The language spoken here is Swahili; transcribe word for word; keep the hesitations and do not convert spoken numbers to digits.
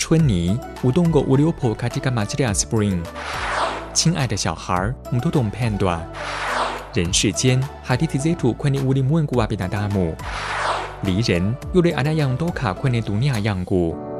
春妮 udongo uliopo katika majira ya spring。亲爱的小孩 mtoto mpendwa。人世间 hadithi zetu kwenye ulimwengu wa binadamu。离人 yule anayeondoka kwenye dunia yangu。